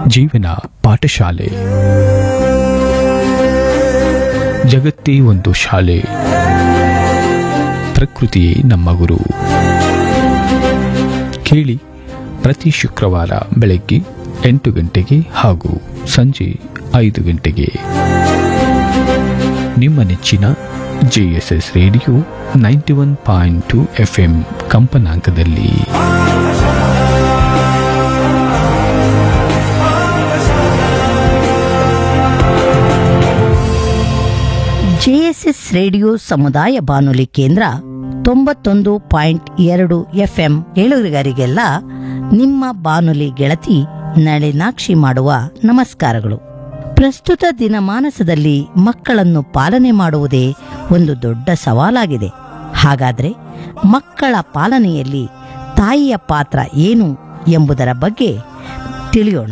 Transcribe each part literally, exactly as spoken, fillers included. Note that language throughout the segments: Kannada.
ಜೀವನ ಪಾಠಶಾಲೆ. ಜಗತ್ತೇ ಒಂದು ಶಾಲೆ, ಪ್ರಕೃತಿಯೇ ನಮ್ಮ ಗುರು. ಕೇಳಿ ಪ್ರತಿ ಶುಕ್ರವಾರ ಬೆಳಗ್ಗೆ ಎಂಟು ಗಂಟೆಗೆ ಹಾಗೂ ಸಂಜೆ ಐದು ಗಂಟೆಗೆ ನಿಮ್ಮ ನೆಚ್ಚಿನ JSS radio ninety one point to F M ಕಂಪನಾಂಕದಲ್ಲಿ. ಜೆಎಸ್ಎಸ್ ರೇಡಿಯೋ ಸಮುದಾಯ ಬಾನುಲಿ ಕೇಂದ್ರ ತೊಂಬತ್ತೊಂದು ಪಾಯಿಂಟ್ ಎರಡು ಎಫ್ಎಂ ಕೇಳುಗರಿಗೆಲ್ಲ ನಿಮ್ಮ ಬಾನುಲಿ ಗೆಳತಿ ನಳಿನಾಕ್ಷಿ ಮಾಡುವ ನಮಸ್ಕಾರಗಳು. ಪ್ರಸ್ತುತ ದಿನಮಾನಸದಲ್ಲಿ ಮಕ್ಕಳನ್ನು ಪಾಲನೆ ಮಾಡುವುದೇ ಒಂದು ದೊಡ್ಡ ಸವಾಲಾಗಿದೆ. ಹಾಗಾದ್ರೆ ಮಕ್ಕಳ ಪಾಲನೆಯಲ್ಲಿ ತಾಯಿಯ ಪಾತ್ರ ಏನು ಎಂಬುದರ ಬಗ್ಗೆ ತಿಳಿಯೋಣ.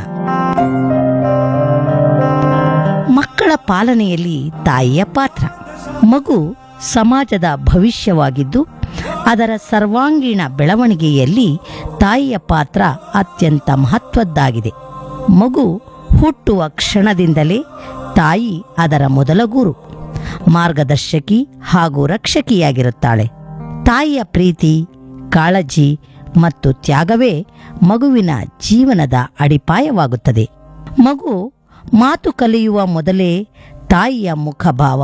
ಮಕ್ಕಳ ಪಾಲನೆಯಲ್ಲಿ ತಾಯಿಯ ಪಾತ್ರ. ಮಗು ಸಮಾಜದ ಭವಿಷ್ಯವಾಗಿದ್ದು ಅದರ ಸರ್ವಾಂಗೀಣ ಬೆಳವಣಿಗೆಯಲ್ಲಿ ತಾಯಿಯ ಪಾತ್ರ ಅತ್ಯಂತ ಮಹತ್ವದ್ದಾಗಿದೆ. ಮಗು ಹುಟ್ಟುವ ಕ್ಷಣದಿಂದಲೇ ತಾಯಿ ಅದರ ಮೊದಲ ಗುರು, ಮಾರ್ಗದರ್ಶಕಿ ಹಾಗೂ ರಕ್ಷಕಿಯಾಗಿರುತ್ತಾಳೆ. ತಾಯಿಯ ಪ್ರೀತಿ, ಕಾಳಜಿ ಮತ್ತು ತ್ಯಾಗವೇ ಮಗುವಿನ ಜೀವನದ ಅಡಿಪಾಯವಾಗುತ್ತದೆ. ಮಗು ಮಾತು ಕಲಿಯುವ ಮೊದಲೇ ತಾಯಿಯ ಮುಖಭಾವ,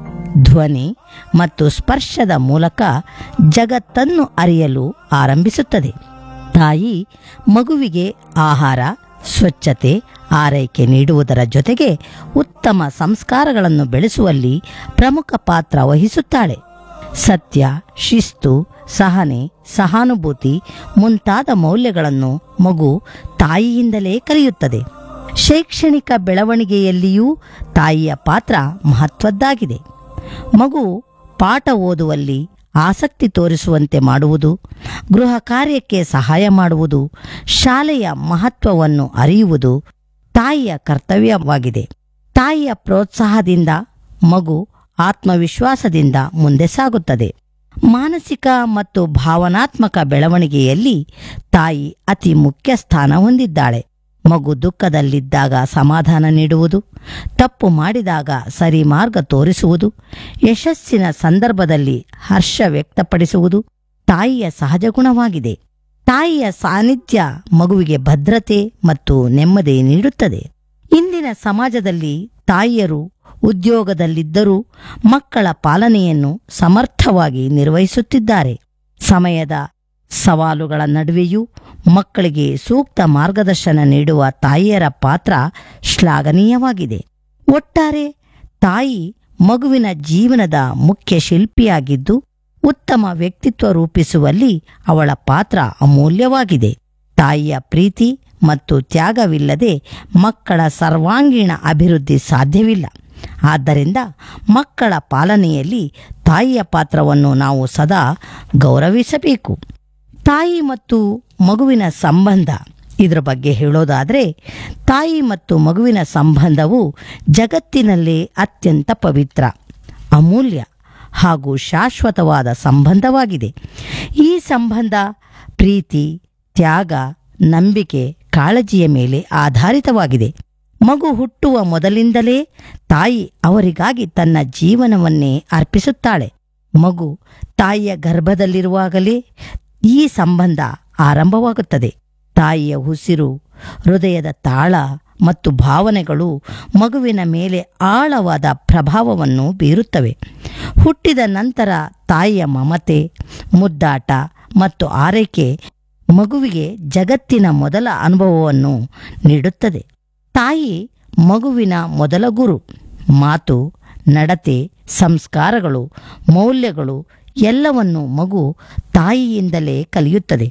ಧ್ವನಿ ಮತ್ತು ಸ್ಪರ್ಶದ ಮೂಲಕ ಜಗತ್ತನ್ನು ಅರಿಯಲು ಆರಂಭಿಸುತ್ತದೆ. ತಾಯಿ ಮಗುವಿಗೆ ಆಹಾರ, ಸ್ವಚ್ಛತೆ, ಆರೈಕೆ ನೀಡುವುದರ ಜೊತೆಗೆ ಉತ್ತಮ ಸಂಸ್ಕಾರಗಳನ್ನು ಬೆಳೆಸುವಲ್ಲಿ ಪ್ರಮುಖ ಪಾತ್ರ ವಹಿಸುತ್ತಾಳೆ. ಸತ್ಯ, ಶಿಸ್ತು, ಸಹನೆ, ಸಹಾನುಭೂತಿ ಮುಂತಾದ ಮೌಲ್ಯಗಳನ್ನು ಮಗು ತಾಯಿಯಿಂದಲೇ ಕಲಿಯುತ್ತದೆ. ಶೈಕ್ಷಣಿಕ ಬೆಳವಣಿಗೆಯಲ್ಲಿಯೂ ತಾಯಿಯ ಪಾತ್ರ ಮಹತ್ವದ್ದಾಗಿದೆ. ಮಗು ಪಾಠ ಓದುವಲ್ಲಿ ಆಸಕ್ತಿ ತೋರಿಸುವಂತೆ ಮಾಡುವುದು, ಗೃಹ ಕಾರ್ಯಕ್ಕೆ ಸಹಾಯ ಮಾಡುವುದು, ಶಾಲೆಯ ಮಹತ್ವವನ್ನು ಅರಿಯುವುದು ತಾಯಿಯ ಕರ್ತವ್ಯವಾಗಿದೆ. ತಾಯಿಯ ಪ್ರೋತ್ಸಾಹದಿಂದ ಮಗು ಆತ್ಮವಿಶ್ವಾಸದಿಂದ ಮುಂದೆ ಸಾಗುತ್ತದೆ. ಮಾನಸಿಕ ಮತ್ತು ಭಾವನಾತ್ಮಕ ಬೆಳವಣಿಗೆಯಲ್ಲಿ ತಾಯಿ ಅತಿ ಮುಖ್ಯ ಸ್ಥಾನ ಹೊಂದಿದ್ದಾಳೆ. ಮಗು ದುಃಖದಲ್ಲಿದ್ದಾಗ ಸಮಾಧಾನ ನೀಡುವುದು, ತಪ್ಪು ಮಾಡಿದಾಗ ಸರಿ ಮಾರ್ಗ ತೋರಿಸುವುದು, ಯಶಸ್ಸಿನ ಸಂದರ್ಭದಲ್ಲಿ ಹರ್ಷ ವ್ಯಕ್ತಪಡಿಸುವುದು ತಾಯಿಯ ಸಹಜ ಗುಣವಾಗಿದೆ. ತಾಯಿಯ ಸಾನ್ನಿಧ್ಯ ಮಗುವಿಗೆ ಭದ್ರತೆ ಮತ್ತು ನೆಮ್ಮದಿ ನೀಡುತ್ತದೆ. ಇಂದಿನ ಸಮಾಜದಲ್ಲಿ ತಾಯಿಯರು ಉದ್ಯೋಗದಲ್ಲಿದ್ದರೂ ಮಕ್ಕಳ ಪಾಲನೆಯನ್ನು ಸಮರ್ಥವಾಗಿ ನಿರ್ವಹಿಸುತ್ತಿದ್ದಾರೆ. ಸಮಯದ ಸವಾಲುಗಳ ನಡುವೆಯೂ ಮಕ್ಕಳಿಗೆ ಸೂಕ್ತ ಮಾರ್ಗದರ್ಶನ ನೀಡುವ ತಾಯಿಯರ ಪಾತ್ರ ಶ್ಲಾಘನೀಯವಾಗಿದೆ. ಒಟ್ಟಾರೆ ತಾಯಿ ಮಗುವಿನ ಜೀವನದ ಮುಖ್ಯ ಶಿಲ್ಪಿಯಾಗಿದ್ದು ಉತ್ತಮ ವ್ಯಕ್ತಿತ್ವ ರೂಪಿಸುವಲ್ಲಿ ಅವಳ ಪಾತ್ರ ಅಮೂಲ್ಯವಾಗಿದೆ. ತಾಯಿಯ ಪ್ರೀತಿ ಮತ್ತು ತ್ಯಾಗವಿಲ್ಲದೆ ಮಕ್ಕಳ ಸರ್ವಾಂಗೀಣ ಅಭಿವೃದ್ಧಿ ಸಾಧ್ಯವಿಲ್ಲ. ಆದ್ದರಿಂದ ಮಕ್ಕಳ ಪಾಲನೆಯಲ್ಲಿ ತಾಯಿಯ ಪಾತ್ರವನ್ನು ನಾವು ಸದಾ ಗೌರವಿಸಬೇಕು. ತಾಯಿ ಮತ್ತು ಮಗುವಿನ ಸಂಬಂಧ, ಇದರ ಬಗ್ಗೆ ಹೇಳೋದಾದರೆ ತಾಯಿ ಮತ್ತು ಮಗುವಿನ ಸಂಬಂಧವು ಜಗತ್ತಿನಲ್ಲೇ ಅತ್ಯಂತ ಪವಿತ್ರ, ಅಮೂಲ್ಯ ಹಾಗೂ ಶಾಶ್ವತವಾದ ಸಂಬಂಧವಾಗಿದೆ. ಈ ಸಂಬಂಧ ಪ್ರೀತಿ, ತ್ಯಾಗ, ನಂಬಿಕೆ, ಕಾಳಜಿಯ ಮೇಲೆ ಆಧಾರಿತವಾಗಿದೆ. ಮಗು ಹುಟ್ಟುವ ಮೊದಲಿಂದಲೇ ತಾಯಿ ಅವರಿಗಾಗಿ ತನ್ನ ಜೀವನವನ್ನೇ ಅರ್ಪಿಸುತ್ತಾಳೆ. ಮಗು ತಾಯಿಯ ಗರ್ಭದಲ್ಲಿರುವಾಗಲೇ ಈ ಸಂಬಂಧ ಆರಂಭವಾಗುತ್ತದೆ. ತಾಯಿಯ ಉಸಿರು, ಹೃದಯದ ತಾಳ ಮತ್ತು ಭಾವನೆಗಳು ಮಗುವಿನ ಮೇಲೆ ಆಳವಾದ ಪ್ರಭಾವವನ್ನು ಬೀರುತ್ತವೆ. ಹುಟ್ಟಿದ ನಂತರ ತಾಯಿಯ ಮಮತೆ, ಮುದ್ದಾಟ ಮತ್ತು ಆರೈಕೆ ಮಗುವಿಗೆ ಜಗತ್ತಿನ ಮೊದಲ ಅನುಭವವನ್ನು ನೀಡುತ್ತದೆ. ತಾಯಿ ಮಗುವಿನ ಮೊದಲ ಗುರು. ಮಾತು, ನಡತೆ, ಸಂಸ್ಕಾರಗಳು, ಮೌಲ್ಯಗಳು ಎಲ್ಲವನ್ನು ಮಗು ತಾಯಿಯಿಂದಲೇ ಕಲಿಯುತ್ತದೆ.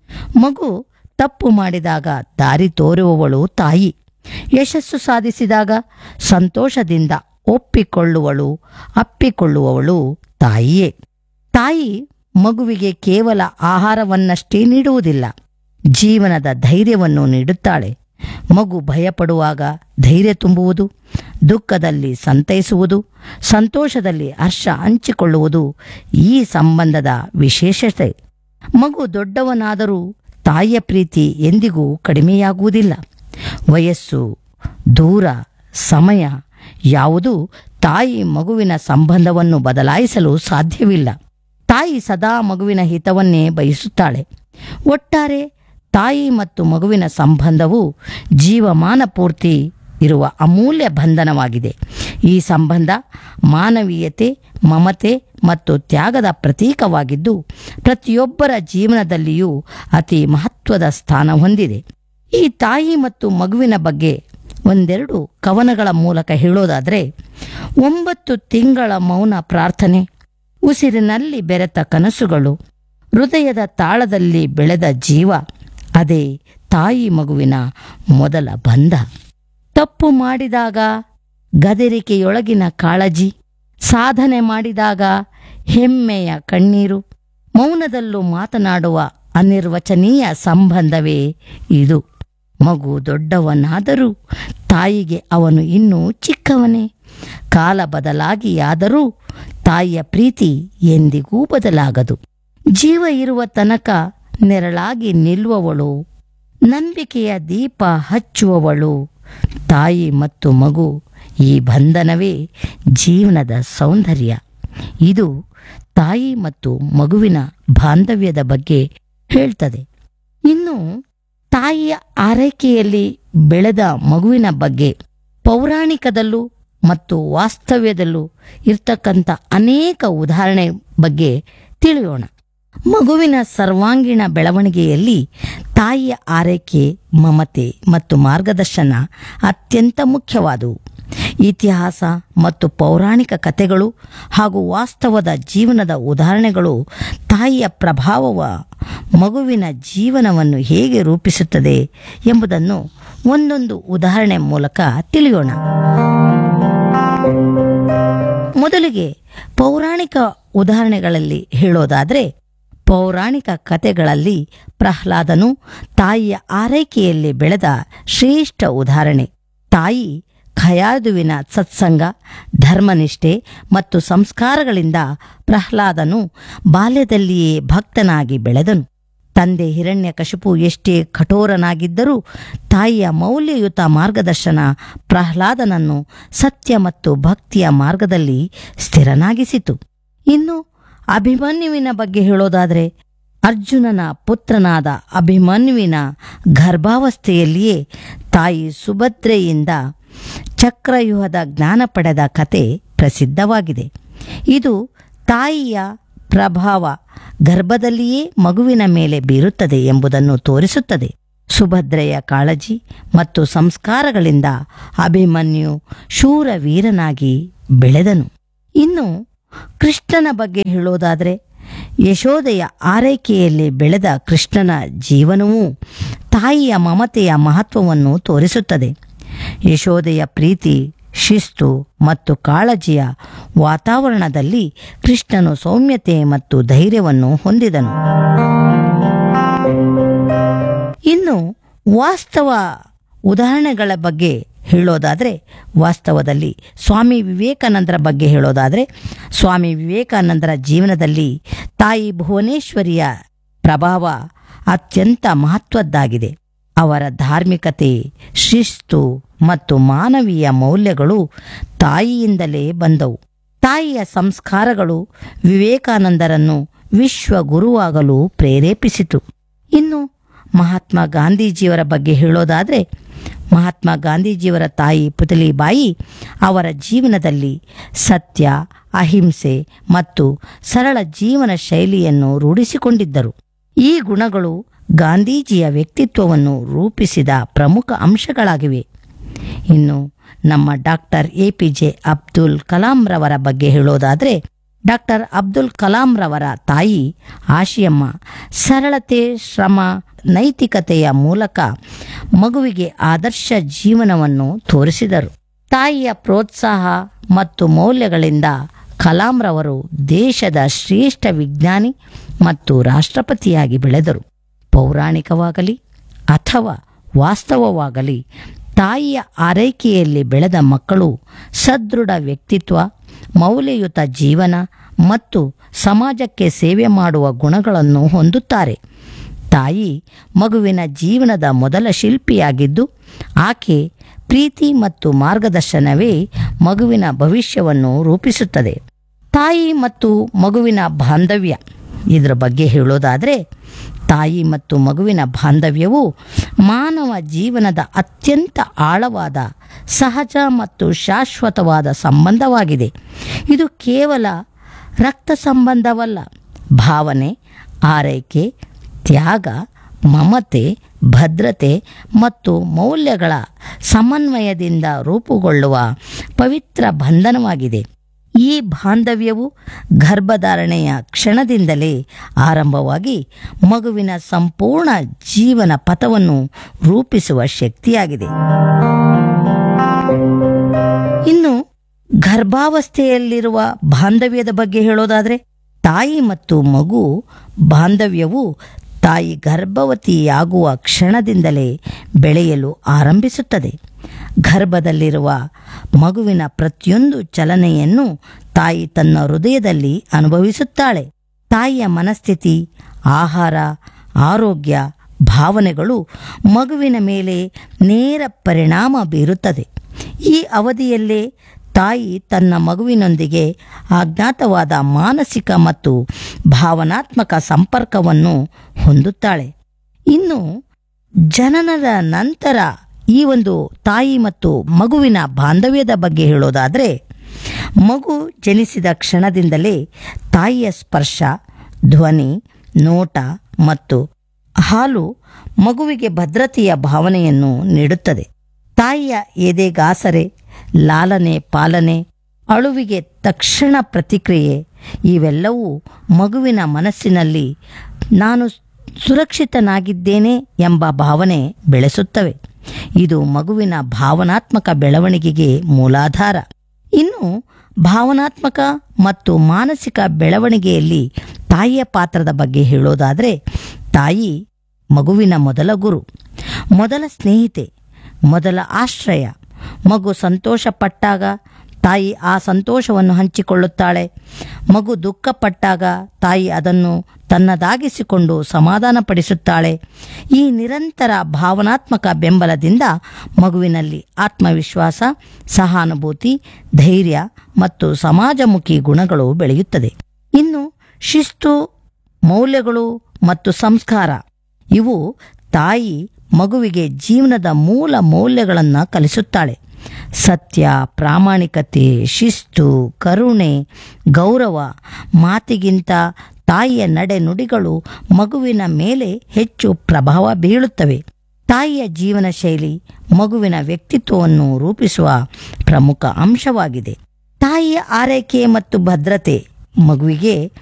ಮಗು ತಪ್ಪು ಮಾಡಿದಾಗ ದಾರಿ ತೋರುವವಳು ತಾಯಿ. ಯಶಸ್ಸು ಸಾಧಿಸಿದಾಗ ಸಂತೋಷದಿಂದ ಒಪ್ಪಿಕೊಳ್ಳುವಳು, ಅಪ್ಪಿಕೊಳ್ಳುವವಳು ತಾಯಿಯೇ. ತಾಯಿ ಮಗುವಿಗೆ ಕೇವಲ ಆಹಾರವನ್ನಷ್ಟೇ ನೀಡುವುದಿಲ್ಲ, ಜೀವನದ ಧೈರ್ಯವನ್ನು ನೀಡುತ್ತಾಳೆ. ಮಗು ಭಯಪಡುವಾಗ ಧೈರ್ಯ ತುಂಬುವುದು, ದುಃಖದಲ್ಲಿ ಸಂತೈಸುವುದು, ಸಂತೋಷದಲ್ಲಿ ಹರ್ಷ ಹಂಚಿಕೊಳ್ಳುವುದು ಈ ಸಂಬಂಧದ ವಿಶೇಷತೆ. ಮಗು ದೊಡ್ಡವನಾದರೂ ತಾಯಿಯ ಪ್ರೀತಿ ಎಂದಿಗೂ ಕಡಿಮೆಯಾಗುವುದಿಲ್ಲ. ವಯಸ್ಸು, ದೂರ, ಸಮಯ ಯಾವುದೂ ತಾಯಿ ಮಗುವಿನ ಸಂಬಂಧವನ್ನು ಬದಲಾಯಿಸಲು ಸಾಧ್ಯವಿಲ್ಲ. ತಾಯಿ ಸದಾ ಮಗುವಿನ ಹಿತವನ್ನೇ ಬಯಸುತ್ತಾಳೆ. ಒಟ್ಟಾರೆ ತಾಯಿ ಮತ್ತು ಮಗುವಿನ ಸಂಬಂಧವು ಜೀವಮಾನ ಪೂರ್ತಿ ಇರುವ ಅಮೂಲ್ಯ ಬಂಧನವಾಗಿದೆ. ಈ ಸಂಬಂಧ ಮಾನವೀಯತೆ, ಮಮತೆ ಮತ್ತು ತ್ಯಾಗದ ಪ್ರತೀಕವಾಗಿದ್ದು ಪ್ರತಿಯೊಬ್ಬರ ಜೀವನದಲ್ಲಿಯೂ ಅತಿ ಮಹತ್ವದ ಸ್ಥಾನ ಹೊಂದಿದೆ. ಈ ತಾಯಿ ಮತ್ತು ಮಗುವಿನ ಬಗ್ಗೆ ಒಂದೆರಡು ಕವನಗಳ ಮೂಲಕ ಹೇಳೋದಾದರೆ, ಒಂಬತ್ತು ತಿಂಗಳ ಮೌನ ಪ್ರಾರ್ಥನೆ, ಉಸಿರಿನಲ್ಲಿ ಬೆರೆತ ಕನಸುಗಳು, ಹೃದಯದ ತಾಳದಲ್ಲಿ ಬೆಳೆದ ಜೀವ, ಅದೇ ತಾಯಿ ಮಗುವಿನ ಮೊದಲ ಬಂಧ. ತಪ್ಪು ಮಾಡಿದಾಗ ಗದರಿಕೆಯೊಳಗಿನ ಕಾಳಜಿ, ಸಾಧನೆ ಮಾಡಿದಾಗ ಹೆಮ್ಮೆಯ ಕಣ್ಣೀರು, ಮೌನದಲ್ಲೂ ಮಾತನಾಡುವ ಅನಿರ್ವಚನೀಯ ಸಂಬಂಧವೇ ಇದು. ಮಗು ದೊಡ್ಡವನಾದರೂ ತಾಯಿಗೆ ಅವನು ಇನ್ನೂ ಚಿಕ್ಕವನೇ. ಕಾಲ ಬದಲಾಗಿಯಾದರೂ ತಾಯಿಯ ಪ್ರೀತಿ ಎಂದಿಗೂ ಬದಲಾಗದು. ಜೀವ ಇರುವ ತನಕ ನೆರಳಾಗಿ ನಿಲ್ಲುವವಳು, ನಂಬಿಕೆಯ ದೀಪ ಹಚ್ಚುವವಳು ತಾಯಿ ಮತ್ತು ಮಗು. ಈ ಬಂಧನವೇ ಜೀವನದ ಸೌಂದರ್ಯ. ಇದು ತಾಯಿ ಮತ್ತು ಮಗುವಿನ ಬಾಂಧವ್ಯದ ಬಗ್ಗೆ ಹೇಳ್ತದೆ. ಇನ್ನು ತಾಯಿಯ ಆರೈಕೆಯಲ್ಲಿ ಬೆಳೆದ ಮಗುವಿನ ಬಗ್ಗೆ ಪೌರಾಣಿಕದಲ್ಲೂ ಮತ್ತು ವಾಸ್ತವ್ಯದಲ್ಲೂ ಇರ್ತಕ್ಕಂಥ ಅನೇಕ ಉದಾಹರಣೆ ಬಗ್ಗೆ ತಿಳಿಯೋಣ. ಮಗುವಿನ ಸರ್ವಾಂಗೀಣ ಬೆಳವಣಿಗೆಯಲ್ಲಿ ತಾಯಿಯ ಆರೈಕೆ, ಮಮತೆ ಮತ್ತು ಮಾರ್ಗದರ್ಶನ ಅತ್ಯಂತ ಮುಖ್ಯವಾದವು. ಇತಿಹಾಸ ಮತ್ತು ಪೌರಾಣಿಕ ಕಥೆಗಳು ಹಾಗೂ ವಾಸ್ತವದ ಜೀವನದ ಉದಾಹರಣೆಗಳು ತಾಯಿಯ ಪ್ರಭಾವವ ಮಗುವಿನ ಜೀವನವನ್ನು ಹೇಗೆ ರೂಪಿಸುತ್ತದೆ ಎಂಬುದನ್ನು ಒಂದೊಂದು ಉದಾಹರಣೆ ಮೂಲಕ ತಿಳಿಯೋಣ. ಮೊದಲಿಗೆ ಪೌರಾಣಿಕ ಉದಾಹರಣೆಗಳಲ್ಲಿ ಹೇಳೋದಾದರೆ, ಪೌರಾಣಿಕ ಕಥೆಗಳಲ್ಲಿ ಪ್ರಹ್ಲಾದನು ತಾಯಿಯ ಆರೈಕೆಯಲ್ಲಿ ಬೆಳೆದ ಶ್ರೇಷ್ಠ ಉದಾಹರಣೆ. ತಾಯಿ ಖಯಾದುವಿನ ಸತ್ಸಂಗ, ಧರ್ಮನಿಷ್ಠೆ ಮತ್ತು ಸಂಸ್ಕಾರಗಳಿಂದ ಪ್ರಹ್ಲಾದನು ಬಾಲ್ಯದಲ್ಲಿಯೇ ಭಕ್ತನಾಗಿ ಬೆಳೆದನು. ತಂದೆ ಹಿರಣ್ಯಕಶಿಪು ಎಷ್ಟೇ ಕಠೋರನಾಗಿದ್ದರೂ ತಾಯಿಯ ಮೌಲ್ಯಯುತ ಮಾರ್ಗದರ್ಶನ ಪ್ರಹ್ಲಾದನನ್ನು ಸತ್ಯ ಮತ್ತು ಭಕ್ತಿಯ ಮಾರ್ಗದಲ್ಲಿ ಸ್ಥಿರನಾಗಿಸಿತು. ಇನ್ನು ಅಭಿಮನ್ಯುವಿನ ಬಗ್ಗೆ ಹೇಳೋದಾದರೆ, ಅರ್ಜುನನ ಪುತ್ರನಾದ ಅಭಿಮನ್ಯುವಿನ ಗರ್ಭಾವಸ್ಥೆಯಲ್ಲಿಯೇ ತಾಯಿ ಸುಭದ್ರೆಯಿಂದ ಚಕ್ರವ್ಯೂಹದ ಜ್ಞಾನ ಪಡೆದ ಕತೆ ಪ್ರಸಿದ್ಧವಾಗಿದೆ. ಇದು ತಾಯಿಯ ಪ್ರಭಾವ ಗರ್ಭದಲ್ಲಿಯೇ ಮಗುವಿನ ಮೇಲೆ ಬೀರುತ್ತದೆ ಎಂಬುದನ್ನು ತೋರಿಸುತ್ತದೆ. ಸುಭದ್ರೆಯ ಕಾಳಜಿ ಮತ್ತು ಸಂಸ್ಕಾರಗಳಿಂದ ಅಭಿಮನ್ಯು ಶೂರವೀರನಾಗಿ ಬೆಳೆದನು. ಇನ್ನು ಕೃಷ್ಣನ ಬಗ್ಗೆ ಹೇಳೋದಾದರೆ, ಯಶೋದೆಯ ಆರೈಕೆಯಲ್ಲಿ ಬೆಳೆದ ಕೃಷ್ಣನ ಜೀವನವೂ ತಾಯಿಯ ಮಮತೆಯ ಮಹತ್ವವನ್ನು ತೋರಿಸುತ್ತದೆ. ಯಶೋದೆಯ ಪ್ರೀತಿ, ಶಿಸ್ತು ಮತ್ತು ಕಾಳಜಿಯ ವಾತಾವರಣದಲ್ಲಿ ಕೃಷ್ಣನು ಸೌಮ್ಯತೆ ಮತ್ತು ಧೈರ್ಯವನ್ನು ಹೊಂದಿದನು. ಇನ್ನು ವಾಸ್ತವ ಉದಾಹರಣೆಗಳ ಬಗ್ಗೆ ಹೇಳೋದಾದರೆ, ವಾಸ್ತವದಲ್ಲಿ ಸ್ವಾಮಿ ವಿವೇಕಾನಂದರ ಬಗ್ಗೆ ಹೇಳೋದಾದರೆ, ಸ್ವಾಮಿ ವಿವೇಕಾನಂದರ ಜೀವನದಲ್ಲಿ ತಾಯಿ ಭುವನೇಶ್ವರಿಯ ಪ್ರಭಾವ ಅತ್ಯಂತ ಮಹತ್ವದ್ದಾಗಿದೆ. ಅವರ ಧಾರ್ಮಿಕತೆ, ಶಿಸ್ತು ಮತ್ತು ಮಾನವೀಯ ಮೌಲ್ಯಗಳು ತಾಯಿಯಿಂದಲೇ ಬಂದವು. ತಾಯಿಯ ಸಂಸ್ಕಾರಗಳು ವಿವೇಕಾನಂದರನ್ನು ವಿಶ್ವಗುರುವಾಗಲು ಪ್ರೇರೇಪಿಸಿತು. ಇನ್ನು ಮಹಾತ್ಮ ಗಾಂಧೀಜಿಯವರ ಬಗ್ಗೆ ಹೇಳೋದಾದರೆ, ಮಹಾತ್ಮ ಗಾಂಧೀಜಿಯವರ ತಾಯಿ ಪುತಲಿಬಾಯಿ ಅವರ ಜೀವನದಲ್ಲಿ ಸತ್ಯ, ಅಹಿಂಸೆ ಮತ್ತು ಸರಳ ಜೀವನ ಶೈಲಿಯನ್ನು ರೂಢಿಸಿಕೊಂಡಿದ್ದರು. ಈ ಗುಣಗಳು ಗಾಂಧೀಜಿಯ ವ್ಯಕ್ತಿತ್ವವನ್ನು ರೂಪಿಸಿದ ಪ್ರಮುಖ ಅಂಶಗಳಾಗಿವೆ. ಇನ್ನು ನಮ್ಮ doctor A P J Abdul ಕಲಾಂರವರ ಬಗ್ಗೆ ಹೇಳೋದಾದರೆ, ಡಾಕ್ಟರ್ ಅಬ್ದುಲ್ ಕಲಾಂರವರ ತಾಯಿ ಆಶಿಯಮ್ಮ ಸರಳತೆ, ಶ್ರಮ, ನೈತಿಕತೆಯ ಮೂಲಕ ಮಗುವಿಗೆ ಆದರ್ಶ ಜೀವನವನ್ನು ತೋರಿಸಿದರು. ತಾಯಿಯ ಪ್ರೋತ್ಸಾಹ ಮತ್ತು ಮೌಲ್ಯಗಳಿಂದ ಕಲಾಂರವರು ದೇಶದ ಶ್ರೇಷ್ಠ ವಿಜ್ಞಾನಿ ಮತ್ತು ರಾಷ್ಟ್ರಪತಿಯಾಗಿ ಬೆಳೆದರು. ಪೌರಾಣಿಕವಾಗಲಿ ಅಥವಾ ವಾಸ್ತವವಾಗಲಿ, ತಾಯಿಯ ಆರೈಕೆಯಲ್ಲಿ ಬೆಳೆದ ಮಕ್ಕಳು ಸದೃಢ ವ್ಯಕ್ತಿತ್ವ, ಮೌಲ್ಯಯುತ ಜೀವನ ಮತ್ತು ಸಮಾಜಕ್ಕೆ ಸೇವೆ ಮಾಡುವ ಗುಣಗಳನ್ನು ಹೊಂದುತ್ತಾರೆ. ತಾಯಿ ಮಗುವಿನ ಜೀವನದ ಮೊದಲ ಶಿಲ್ಪಿಯಾಗಿದ್ದು ಆಕೆ ಪ್ರೀತಿ ಮತ್ತು ಮಾರ್ಗದರ್ಶನವೇ ಮಗುವಿನ ಭವಿಷ್ಯವನ್ನು ರೂಪಿಸುತ್ತದೆ. ತಾಯಿ ಮತ್ತು ಮಗುವಿನ ಬಾಂಧವ್ಯ ಇದರ ಬಗ್ಗೆ ಹೇಳೋದಾದರೆ, ತಾಯಿ ಮತ್ತು ಮಗುವಿನ ಬಾಂಧವ್ಯವು ಮಾನವ ಜೀವನದ ಅತ್ಯಂತ ಆಳವಾದ, ಸಹಜ ಮತ್ತು ಶಾಶ್ವತವಾದ ಸಂಬಂಧವಾಗಿದೆ. ಇದು ಕೇವಲ ರಕ್ತ ಸಂಬಂಧವಲ್ಲ, ಭಾವನೆ, ಆರೈಕೆ, ತ್ಯಾಗ, ಮಮತೆ, ಭದ್ರತೆ ಮತ್ತು ಮೌಲ್ಯಗಳ ಸಮನ್ವಯದಿಂದ ರೂಪುಗೊಳ್ಳುವ ಪವಿತ್ರ ಬಂಧನವಾಗಿದೆ. ಈ ಬಾಂಧವ್ಯವು ಗರ್ಭಧಾರಣೆಯ ಕ್ಷಣದಿಂದಲೇ ಆರಂಭವಾಗಿ ಮಗುವಿನ ಸಂಪೂರ್ಣ ಜೀವನ ಪಥವನ್ನು ರೂಪಿಸುವ ಶಕ್ತಿಯಾಗಿದೆ. ಇನ್ನು ಗರ್ಭಾವಸ್ಥೆಯಲ್ಲಿರುವ ಬಾಂಧವ್ಯದ ಬಗ್ಗೆ ಹೇಳೋದಾದರೆ, ತಾಯಿ ಮತ್ತು ಮಗು ಬಾಂಧವ್ಯವು ತಾಯಿ ಗರ್ಭವತಿಯಾಗುವ ಕ್ಷಣದಿಂದಲೇ ಬೆಳೆಯಲು ಆರಂಭಿಸುತ್ತದೆ. ಗರ್ಭದಲ್ಲಿರುವ ಮಗುವಿನ ಪ್ರತಿಯೊಂದು ಚಲನೆಯನ್ನು ತಾಯಿ ತನ್ನ ಹೃದಯದಲ್ಲಿ ಅನುಭವಿಸುತ್ತಾಳೆ. ತಾಯಿಯ ಮನಸ್ಥಿತಿ, ಆಹಾರ, ಆರೋಗ್ಯ, ಭಾವನೆಗಳು ಮಗುವಿನ ಮೇಲೆ ನೇರ ಪರಿಣಾಮ ಬೀರುತ್ತದೆ. ಈ ಅವಧಿಯಲ್ಲೇ ತಾಯಿ ತನ್ನ ಮಗುವಿನೊಂದಿಗೆ ಅಜ್ಞಾತವಾದ ಮಾನಸಿಕ ಮತ್ತು ಭಾವನಾತ್ಮಕ ಸಂಪರ್ಕವನ್ನು ಹೊಂದುತ್ತಾಳೆ. ಇನ್ನು ಜನನದ ನಂತರ ಈ ಒಂದು ತಾಯಿ ಮತ್ತು ಮಗುವಿನ ಬಾಂಧವ್ಯದ ಬಗ್ಗೆ ಹೇಳೋದಾದರೆ, ಮಗು ಜನಿಸಿದ ಕ್ಷಣದಿಂದಲೇ ತಾಯಿಯ ಸ್ಪರ್ಶ, ಧ್ವನಿ, ನೋಟ ಮತ್ತು ಹಾಲು ಮಗುವಿಗೆ ಭದ್ರತೆಯ ಭಾವನೆಯನ್ನು ನೀಡುತ್ತದೆ. ತಾಯಿಯ ಎದೆಗಾಸರೆ, ಲಾಲನೆ ಪಾಲನೆ, ಅಳುವಿಗೆ ತಕ್ಷಣ ಪ್ರತಿಕ್ರಿಯೆ ಇವೆಲ್ಲವೂ ಮಗುವಿನ ಮನಸ್ಸಿನಲ್ಲಿ ನಾನು ಸುರಕ್ಷಿತನಾಗಿದ್ದೇನೆ ಎಂಬ ಭಾವನೆ ಬೆಳೆಸುತ್ತವೆ. ಇದು ಮಗುವಿನ ಭಾವನಾತ್ಮಕ ಬೆಳವಣಿಗೆಗೆ ಮೂಲಾಧಾರ. ಇನ್ನು ಭಾವನಾತ್ಮಕ ಮತ್ತು ಮಾನಸಿಕ ಬೆಳವಣಿಗೆಯಲ್ಲಿ ತಾಯಿಯ ಪಾತ್ರದ ಬಗ್ಗೆ ಹೇಳೋದಾದರೆ, ತಾಯಿ ಮಗುವಿನ ಮೊದಲ ಗುರು, ಮೊದಲ ಸ್ನೇಹಿತೆ, ಮೊದಲ ಆಶ್ರಯ. ಮಗು ಸಂತೋಷಪಟ್ಟಾಗ ತಾಯಿ ಆ ಸಂತೋಷವನ್ನು ಹಂಚಿಕೊಳ್ಳುತ್ತಾಳೆ. ಮಗು ದುಃಖಪಟ್ಟಾಗ ತಾಯಿ ಅದನ್ನು ತನ್ನದಾಗಿಸಿಕೊಂಡು ಸಮಾಧಾನಪಡಿಸುತ್ತಾಳೆ. ಈ ನಿರಂತರ ಭಾವನಾತ್ಮಕ ಬೆಂಬಲದಿಂದ ಮಗುವಿನಲ್ಲಿ ಆತ್ಮವಿಶ್ವಾಸ, ಸಹಾನುಭೂತಿ, ಧೈರ್ಯ ಮತ್ತು ಸಮಾಜಮುಖಿ ಗುಣಗಳು ಬೆಳೆಯುತ್ತದೆ. ಇನ್ನು ಶಿಸ್ತು, ಮೌಲ್ಯಗಳು ಮತ್ತು ಸಂಸ್ಕಾರ ಇವು ತಾಯಿ ಮಗುವಿಗೆ ಜೀವನದ ಮೂಲ ಮೌಲ್ಯಗಳನ್ನು ಕಲಿಸುತ್ತಾಳೆ. ಸತ್ಯ, ಪ್ರಾಮಾಣಿಕತೆ, ಶಿಸ್ತು, ಕರುಣೆ, ಗೌರವ, ಮಾತಿಗಿಂತ ತಾಯಿಯ ನಡೆನುಡಿಗಳು ಮಗುವಿನ ಮೇಲೆ ಹೆಚ್ಚು ಪ್ರಭಾವ ಬೀಳುತ್ತವೆ. ತಾಯಿಯ ಜೀವನ ಶೈಲಿ ಮಗುವಿನ ವ್ಯಕ್ತಿತ್ವವನ್ನು ರೂಪಿಸುವ ಪ್ರಮುಖ ಅಂಶವಾಗಿದೆ. ತಾಯಿಯ ಆರೈಕೆ ಮತ್ತು ಭದ್ರತೆ ಮಗುವಿಗೆ